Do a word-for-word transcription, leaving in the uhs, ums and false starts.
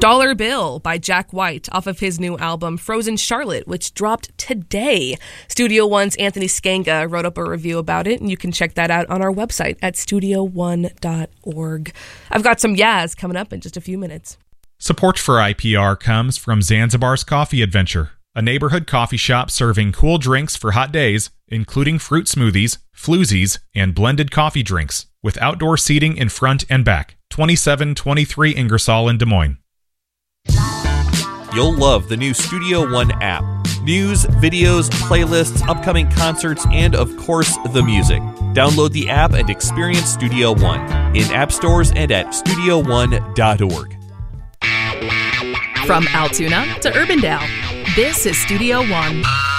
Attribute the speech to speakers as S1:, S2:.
S1: Dollar Bill by Jack White off of his new album Frozen Charlotte, which dropped today. Studio One's Anthony Skanga wrote up a review about it, and you can check that out on our website at studio one dot org. I've got some Yaz coming up in just a few minutes.
S2: Support for I P R comes from Zanzibar's Coffee Adventure, a neighborhood coffee shop serving cool drinks for hot days, including fruit smoothies, floozies, and blended coffee drinks, with outdoor seating in front and back. twenty-seven twenty-three Ingersoll in Des Moines.
S3: You'll love the new Studio One app. News, videos, playlists, upcoming concerts, and of course, the music. Download the app and experience Studio One in app stores and at studio one dot org.
S4: From Altoona to Urbandale, this is Studio One.